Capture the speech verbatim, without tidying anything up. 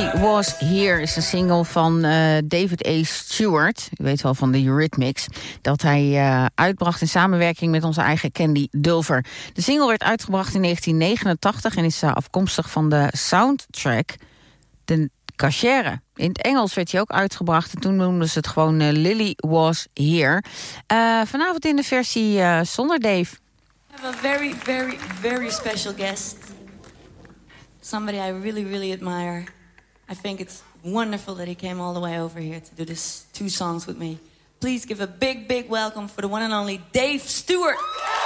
Lily Was Here is een single van uh, David A. Stewart. U weet wel van de Eurythmics. Dat hij uh, uitbracht in samenwerking met onze eigen Candy Dulfer. De single werd uitgebracht in negentien negenentachtig en is uh, afkomstig van de soundtrack De Cachere. In het Engels werd hij ook uitgebracht en toen noemden ze het gewoon uh, Lily Was Here. Uh, vanavond in de versie uh, zonder Dave. I have a very, very, very special guest. Somebody I really, really admire. I think it's wonderful that he came all the way over here to do this two songs with me. Please give a big, big welcome for the one and only Dave Stewart.